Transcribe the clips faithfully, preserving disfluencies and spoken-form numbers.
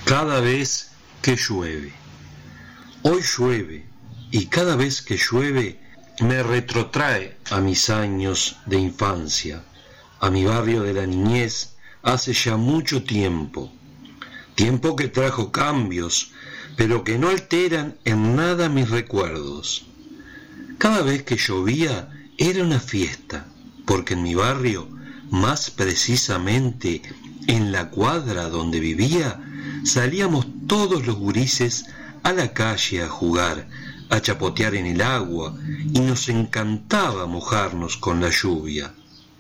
Cada vez que llueve. Hoy llueve y cada vez que llueve me retrotrae a mis años de infancia, a mi barrio de la niñez hace ya mucho tiempo. Tiempo que trajo cambios, pero que no alteran en nada mis recuerdos. Cada vez que llovía era una fiesta, porque en mi barrio, más precisamente en la cuadra donde vivía, salíamos todos los gurises a la calle a jugar, a chapotear en el agua, y nos encantaba mojarnos con la lluvia.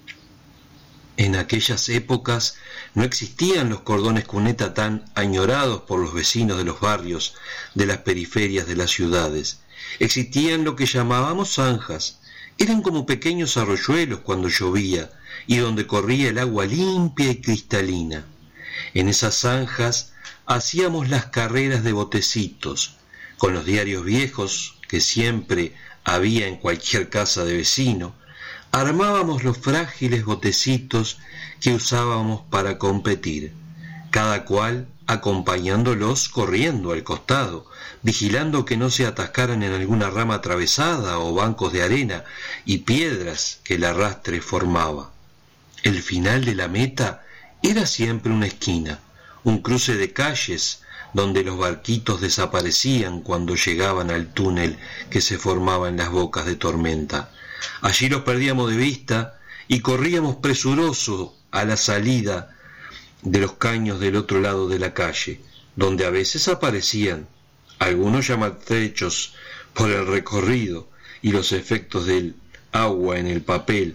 En aquellas épocas no existían los cordones cuneta tan añorados por los vecinos de los barrios de las periferias de las ciudades. Existían lo que llamábamos zanjas. Eran como pequeños arroyuelos cuando llovía y donde corría el agua limpia y cristalina. En esas zanjas hacíamos las carreras de botecitos, con los diarios viejos que siempre había en cualquier casa de vecino. Armábamos los frágiles botecitos que usábamos para competir, cada cual acompañándolos corriendo al costado, vigilando que no se atascaran en alguna rama atravesada o bancos de arena y piedras que el arrastre formaba. El final de la meta era siempre una esquina, un cruce de calles donde los barquitos desaparecían cuando llegaban al túnel que se formaba en las bocas de tormenta. Allí los perdíamos de vista y corríamos presurosos a la salida de los caños del otro lado de la calle, donde a veces aparecían algunos ya maltrechos por el recorrido y los efectos del agua en el papel.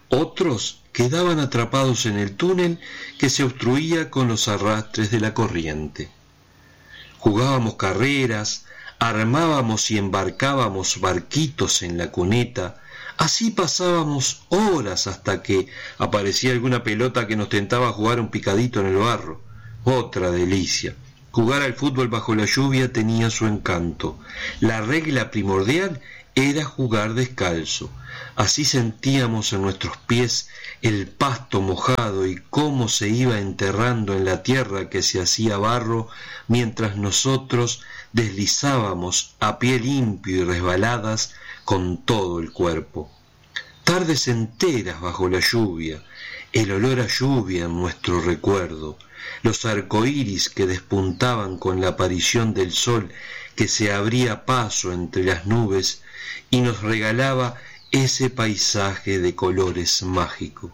Otros quedaban atrapados en el túnel que se obstruía con los arrastres de la corriente. Jugábamos carreras, armábamos y embarcábamos barquitos en la cuneta. Así pasábamos horas hasta que aparecía alguna pelota que nos tentaba jugar un picadito en el barro. Otra delicia. Jugar al fútbol bajo la lluvia tenía su encanto. La regla primordial era jugar descalzo. Así sentíamos en nuestros pies el pasto mojado y cómo se iba enterrando en la tierra que se hacía barro mientras nosotros deslizábamos a pie limpio y resbaladas con todo el cuerpo. Tardes enteras bajo la lluvia, el olor a lluvia en nuestro recuerdo, los arcoíris que despuntaban con la aparición del sol que se abría paso entre las nubes y nos regalaba ese paisaje de colores mágico.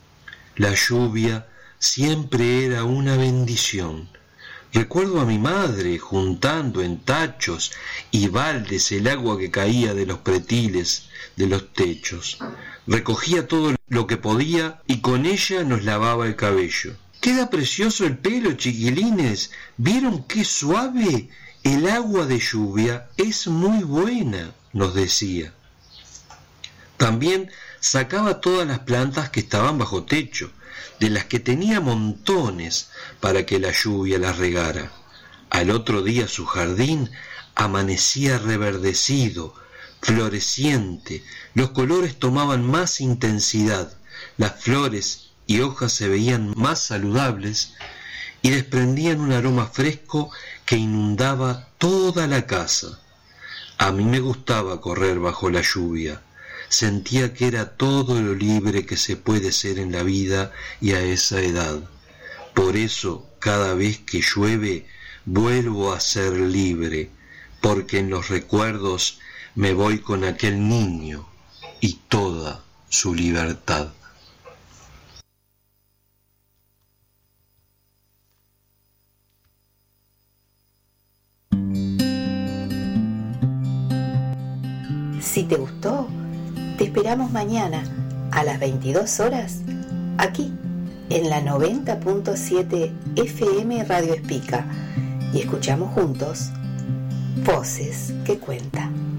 La lluvia siempre era una bendición. Recuerdo a mi madre juntando en tachos y baldes el agua que caía de los pretiles de los techos. Recogía todo lo que podía y con ella nos lavaba el cabello. Queda precioso el pelo, chiquilines. ¿Vieron qué suave? El agua de lluvia es muy buena, nos decía. También sacaba todas las plantas que estaban bajo techo, de las que tenía montones para que la lluvia las regara. Al otro día su jardín amanecía reverdecido, floreciente, los colores tomaban más intensidad, las flores y hojas se veían más saludables y desprendían un aroma fresco que inundaba toda la casa. A mí me gustaba correr bajo la lluvia. Sentía que era todo lo libre que se puede ser en la vida y a esa edad. Por eso, cada vez que llueve, vuelvo a ser libre, porque en los recuerdos me voy con aquel niño y toda su libertad. Si te gustó, te esperamos mañana a las veintidós horas, aquí en la noventa punto siete F M Radio Espica, y escuchamos juntos Voces que Cuentan.